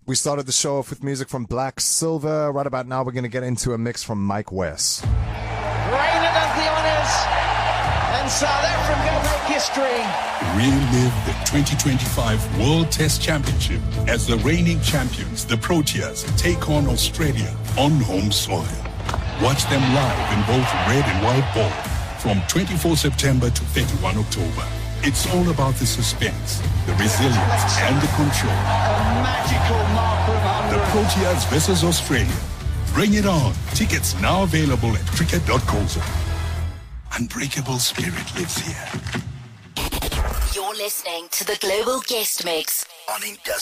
We started the show off with music from Black Silver. Right about now, we're going to get into a mix from Mike West. Reina does the honours, and South Africa make history. Relive the 2025 World Test Championship as the reigning champions, the Proteas, take on Australia on home soil. Watch them live in both red and white ball from 24 September to 31 October. It's all about the suspense, the resilience, and the control. A magical marker of 100. The Proteas versus Australia. Bring it on. Tickets now available at cricket.co.za. Unbreakable spirit lives here. You're listening to the Global Guest Mix on Industry.